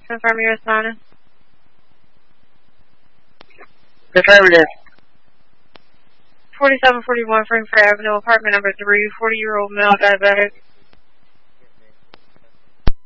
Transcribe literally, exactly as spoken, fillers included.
Confirm you're responding. Affirmative. forty-seven forty-one Frankfurt Avenue, apartment number three, forty-year-old male diabetic.